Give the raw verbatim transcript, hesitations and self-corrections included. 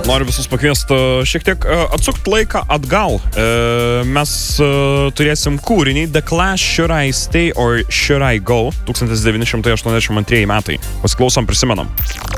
Noriu visus pakviesti šiek tiek atsukti laiką atgal. Mes turėsim kūrinį The Clash, Should I Stay or Should I Go, tūkstantis devyni šimtai aštuoniasdešimt antrieji metai. Pasiklausom, prisimenam.